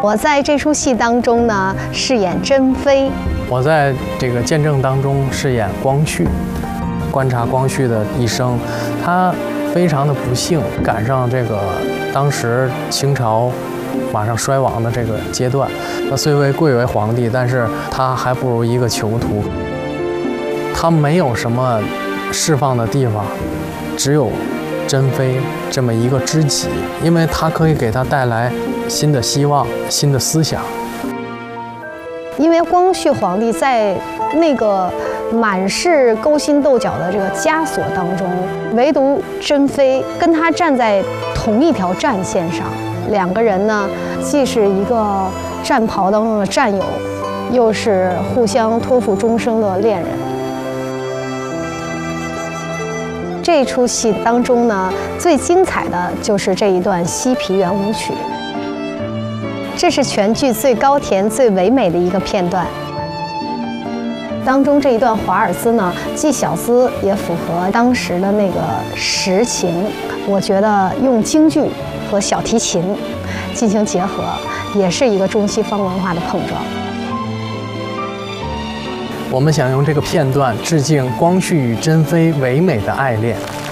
我在这出戏当中呢，饰演珍妃。 我在这个见证当中饰演光绪，观察光绪的一生，他非常的不幸，赶上这个当时清朝马上衰亡的这个阶段。他虽贵为皇帝，但是他还不如一个囚徒。他没有什么释放的地方，只有珍妃这么一个知己，因为他可以给他带来新的希望、新的思想。 因为光绪皇帝在那个满是勾心斗角的这个枷锁当中，唯独珍妃跟他站在同一条战线上，两个人呢，既是一个战袍当中的战友，又是互相托付终生的恋人。这出戏当中呢，最精彩的就是这一段西皮圆舞曲，这是全剧最高甜、最唯美的一个片段。当中这一段华尔兹呢，既小资也符合当时的那个实情。我觉得用京剧和小提琴进行结合，也是一个中西方文化的碰撞。 我们想用这个片段致敬光绪与珍妃唯美的爱恋。